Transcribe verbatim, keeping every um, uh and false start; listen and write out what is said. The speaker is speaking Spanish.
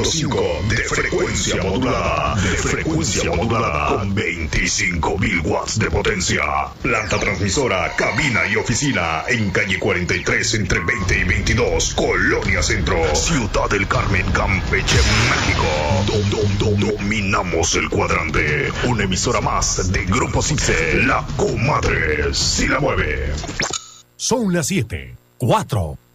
cinco de frecuencia modulada. De frecuencia modulada con veinticinco mil watts de potencia. Planta transmisora, cabina y oficina en calle cuarenta y tres entre veinte y veintidós, Colonia Centro, Ciudad del Carmen, Campeche, México. Dom, dom, dom, dominamos el cuadrante. Una emisora más de Grupo Cipse, la comadre si la mueve. Son las siete, cuatro.